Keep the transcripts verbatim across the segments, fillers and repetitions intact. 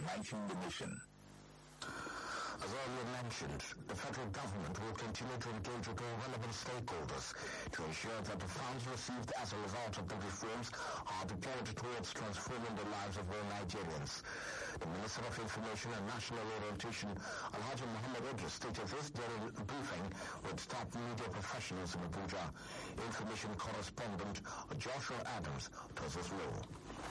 uniting the nation. As earlier mentioned, the federal government will continue to engage with all relevant stakeholders to ensure that the funds received as a result of the reforms are deployed towards transforming the lives of all Nigerians. The Minister of Information and National Orientation, Alhaji Muhammad Idris, stated this during a briefing with top media professionals in Abuja. Information correspondent Joshua Adams tells us more.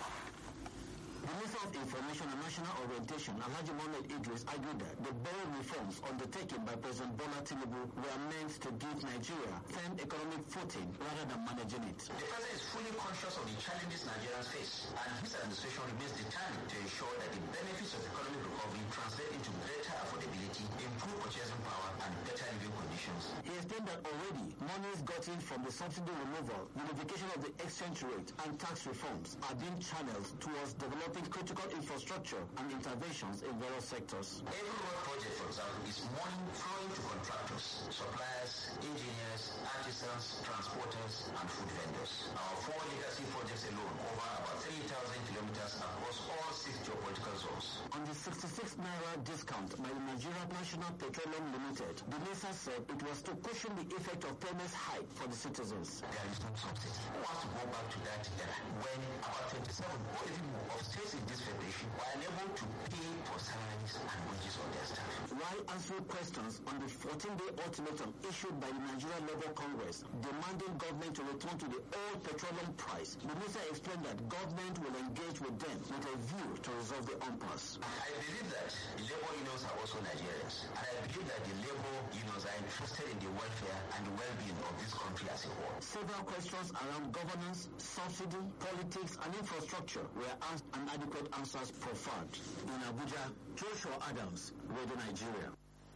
The Minister of Information and National Orientation, Alhaji Mohammed Idris, argued that the bold reforms undertaken by President Bola Tinubu were meant to give Nigeria firm economic footing rather than managing it. The President is fully conscious of the challenges Nigerians face, and his administration remains determined to ensure that the benefits of economic recovery translate into greater affordability, improved purchasing power, and better living conditions. He explained that already monies gotten from the subsidy removal, unification of the exchange rate, and tax reforms are being channeled towards developing critical infrastructure and interventions in various sectors. Every road project, for example, is money flowing to contractors, suppliers, engineers, artisans, transporters, and food vendors. Our four legacy projects alone cover about three thousand kilometers across all six geopolitical zones. On the sixty-six naira discount by the Nigeria National Petroleum Limited, the minister said it was to cushion the effect of payments hike for the citizens. There is no subsidy. Who wants to go back to that era when about twenty-seven or even more of states in this federation were unable to pay for salaries and wages of their staff? While answering questions on the fourteen-day ultimatum issued by the Nigeria Labour Congress demanding government to return to the old petroleum price, the minister explained that government will engage with them with a view to resolve the impasse. I believe that the labour unions are also Nigerians, and I believe that the labour unions are interested in the welfare and the well-being of this country as a whole. Several questions around governance, subsidy, politics, and infrastructure were asked and adequate answers proffered. In Abuja, Joshua Adams, Radio Nigeria.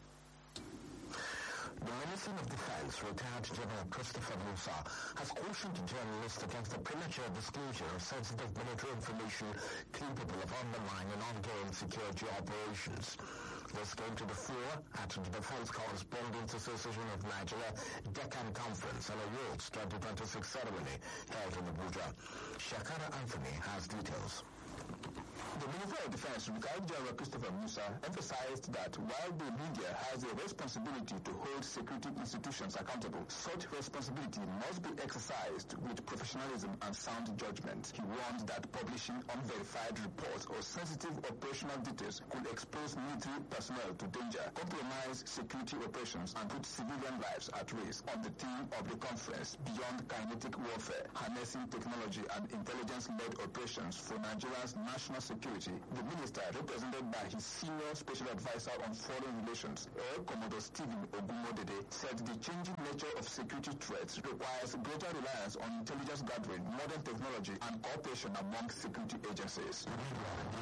The Minister of Defense, retired General Christopher Musa, has cautioned journalists against the premature disclosure of sensitive military information capable of undermining ongoing security operations. This came to the fore at the Defense Correspondents Association of Nigeria Deccan Conference and Awards twenty twenty-six ceremony held in Abuja. Shakara Anthony has details. The Minister of Defense, retired General Christopher Musa, emphasized that while the media has a responsibility to hold security institutions accountable, such responsibility must be exercised with professionalism and sound judgment. He warned that publishing unverified reports or sensitive operational details could expose military personnel to danger, compromise security operations, and put civilian lives at risk. On the theme of the conference, Beyond Kinetic Warfare, Harnessing Technology and Intelligence-Led Operations for Nigeria's National Security, the minister, represented by his senior special advisor on foreign relations, Air Commodore Stephen Ogumodede, said the changing nature of security threats requires greater reliance on intelligence gathering, modern technology, and cooperation among security agencies.